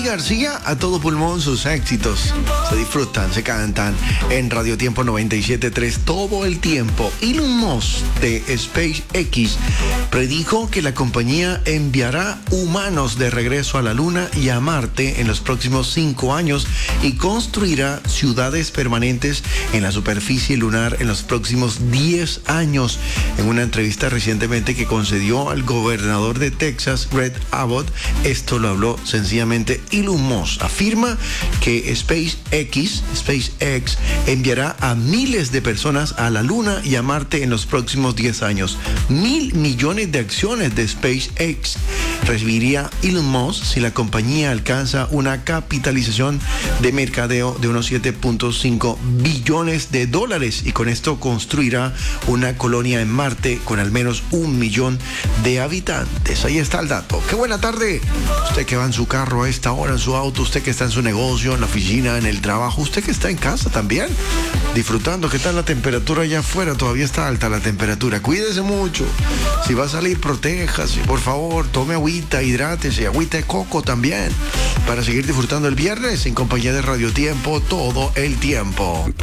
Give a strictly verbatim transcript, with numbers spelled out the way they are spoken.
García, a todo pulmón sus éxitos. Se disfrutan, se cantan en Radio Tiempo noventa y siete punto tres todo el tiempo. Elon Musk de SpaceX predijo que la compañía enviará humanos de regreso a la Luna y a Marte en los próximos cinco años y construirá ciudades permanentes en la superficie lunar en los próximos diez años. En una entrevista recientemente que concedió al gobernador de Texas, Greg Abbott, esto lo habló sencillamente Elon Musk. Afirma que SpaceX, SpaceX enviará a miles de personas a la Luna y a Marte en los próximos diez años. Mil millones de acciones de SpaceX recibiría Elon Musk si la compañía alcanza una capitalización de mercadeo de unos siete punto cinco billones de dólares y con esto construirá una colonia en Marte con al menos un millón de habitantes. Ahí está el dato. ¡Qué buena tarde! Usted que va en su carro a esta hora, en su auto, usted que está en su negocio, en la oficina, en el trabajo, usted que está en casa también, disfrutando. ¿Qué tal la temperatura allá afuera? Todavía está alta la temperatura. Cuídese mucho. Si va a salir, protéjase. Por favor, tome agüita, hidrátese, agüita de coco también, para seguir disfrutando el viernes en compañía de Radio Tiempo todo el tiempo.